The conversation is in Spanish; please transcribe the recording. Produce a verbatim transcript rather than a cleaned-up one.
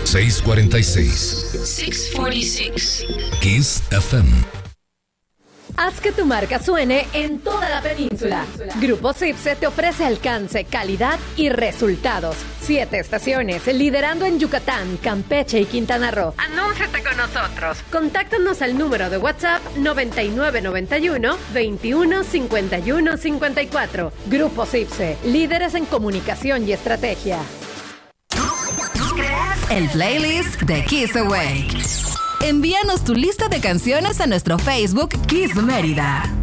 seiscientos cuarenta y seis. seiscientos cuarenta y seis. Kiss F M. Haz que tu marca suene en toda la península. Grupo Cipse te ofrece alcance, calidad y resultados. Siete estaciones, liderando en Yucatán, Campeche y Quintana Roo. Anúnciate con nosotros. Contáctanos al número de WhatsApp noventa y nueve noventa y uno, veintiuno, cincuenta y uno, cincuenta y cuatro. Grupo Cipse, líderes en comunicación y estrategia. El playlist de Kiss Away. Envíanos tu lista de canciones a nuestro Facebook Kiss Mérida.